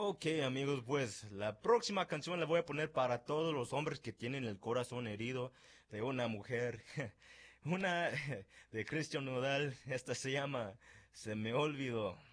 Ok, amigos, pues la próxima canción la voy a poner para todos los hombres que tienen el corazón herido de una mujer. Una de Christian Nodal. Esta se llama Se me olvidó.